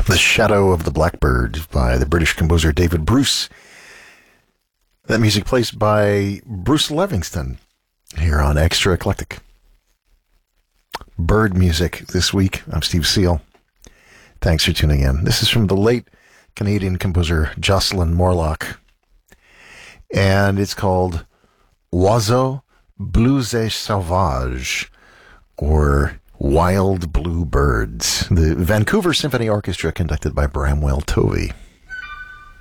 The Shadow of the Blackbird by the British composer David Bruce. That music placed by Bruce Livingston here on Extra Eclectic. Bird music this week. I'm Steve Seal. Thanks for tuning in. This is from the late Canadian composer Jocelyn Morlock. And it's called Oiseaux Bleus et Sauvages, or Wild Blue Birds. The Vancouver Symphony Orchestra, conducted by Bramwell Tovey.